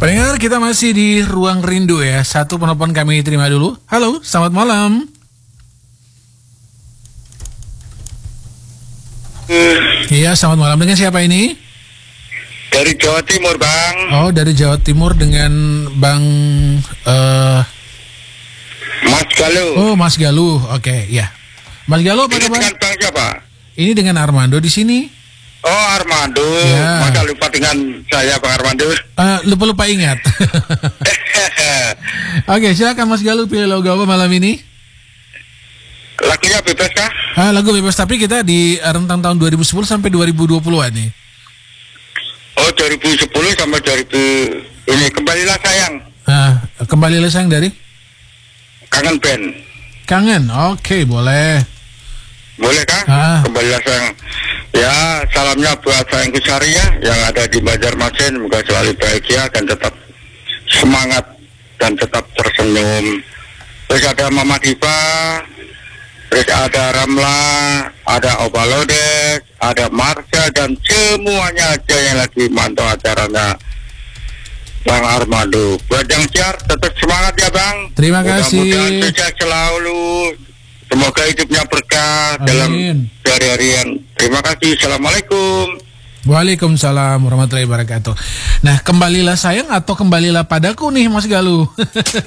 Pendengar, kita masih di Ruang Rindu ya. Satu penelpon kami terima dulu. Halo, selamat malam. Iya, selamat malam. Dengan siapa ini? Dari Jawa Timur, Bang. Oh, dari Jawa Timur dengan Bang Mas Galuh. Oh, Mas Galuh. Oke, ya. Mas Galuh apa Ini kabar? dengan Bang siapa? Ini dengan Armando di sini. Oh, Armando. Ya. Masa lupa dengan saya, Bang Armando? Lupa-lupa ingat. Oke, silakan Mas Galuh, pilih lagu apa malam ini? Lagunya bebas kah? Lagu bebas, tapi kita di rentang tahun 2010 sampai 2020-an nih. Oh, 2010 sampai 2000. Ini Kembalilah Sayang. Kembalilah Sayang dari Kangen Band. Kangen. Oke, boleh. Boleh kah? Kembalilah Sayang. Ya, salamnya buat sayangku Sari ya, yang ada di Banjarmasin. Semoga selalu bahagia dan tetap semangat dan tetap tersenyum. Terus ada Mama Diva, terus ada Ramla, ada Opa Lodes, ada Marsha, dan semuanya aja yang lagi mantau acaranya Bang Armando. Buat yang siar, tetap semangat ya Bang. Terima kasih. Mudah-mudahan sukses selalu. Semoga hidupnya berkah. Amin. Dalam sehari-harian. Terima kasih. Assalamualaikum. Waalaikumsalam warahmatullahi wabarakatuh. Nah, kembalilah sayang atau kembalilah padaku nih Mas Galuh.